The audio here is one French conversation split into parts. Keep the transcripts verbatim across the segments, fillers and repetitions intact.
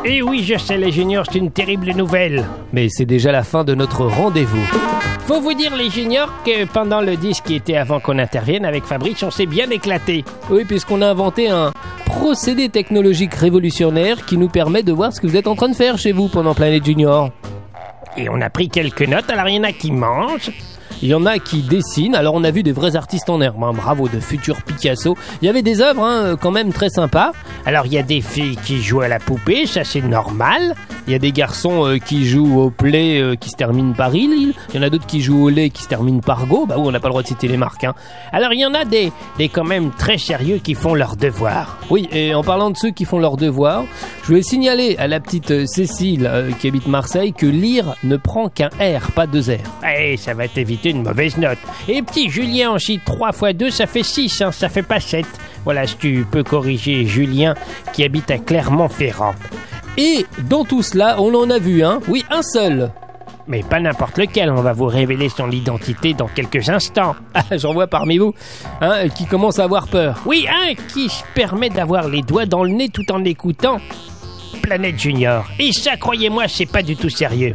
Eh oui, je sais, les juniors, c'est une terrible nouvelle. Mais c'est déjà la fin de notre rendez-vous. Faut vous dire, les juniors, que pendant le disque qui était avant qu'on intervienne avec Fabrice, on s'est bien éclaté. Oui, puisqu'on a inventé un procédé technologique révolutionnaire qui nous permet de voir ce que vous êtes en train de faire chez vous pendant Planète Junior. Et on a pris quelques notes, alors il y en a qui mangent. Il y en a qui dessinent, alors on a vu des vrais artistes en herbe, hein, bravo, de futurs Picasso. Il y avait des œuvres hein, quand même très sympas. Alors il y a des filles qui jouent à la poupée, ça c'est normal. Il y a des garçons euh, qui jouent au play euh, qui se terminent par il. Il y en a d'autres qui jouent au lait qui se terminent par go. Bah oui, on n'a pas le droit de citer les marques. Hein. Alors il y en a des, des quand même très sérieux qui font leurs devoirs. Oui, et en parlant de ceux qui font leurs devoirs, je vais signaler à la petite Cécile euh, qui habite Marseille que lire ne prend qu'un R, pas deux R. Eh, ça va t'éviter une mauvaise note. Et petit Julien en chie trois fois deux, ça fait six, hein, ça fait pas sept. Voilà, si tu peux corriger Julien qui habite à Clermont-Ferrand. Et dans tout cela, on en a vu un, oui, un seul. Mais pas n'importe lequel, on va vous révéler son identité dans quelques instants. Ah, j'en vois parmi vous, hein, qui commence à avoir peur. Oui, un qui se permet d'avoir les doigts dans le nez tout en écoutant Planète Junior. Et ça, croyez-moi, c'est pas du tout sérieux.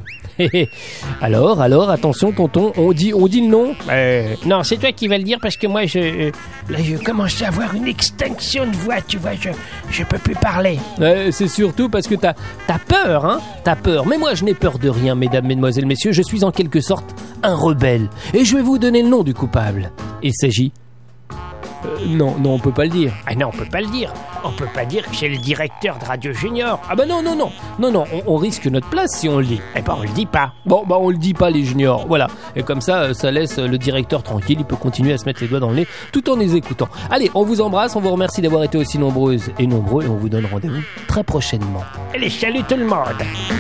alors, alors, attention tonton, on dit, on dit le nom euh, Non, c'est toi qui vas le dire parce que moi, je, euh, là, je commence à avoir une extinction de voix, tu vois, je, je peux plus parler. Euh, c'est surtout parce que t'as, t'as peur, hein, t'as peur. Mais moi, je n'ai peur de rien, mesdames, mesdemoiselles, messieurs. Je suis en quelque sorte un rebelle. Et je vais vous donner le nom du coupable. Il s'agit... Euh, non, non, on peut pas le dire. Ah non, on peut pas le dire. On peut pas dire que c'est le directeur de Radio Junior. Ah bah non, non, non. Non, non, on, on risque notre place si on le dit. Eh ben, on le dit pas. Bon, bah on le dit pas, les juniors. Voilà. Et comme ça, ça laisse le directeur tranquille. Il peut continuer à se mettre les doigts dans le nez tout en les écoutant. Allez, on vous embrasse. On vous remercie d'avoir été aussi nombreuses et nombreux. Et on vous donne rendez-vous très prochainement. Allez, salut tout le monde.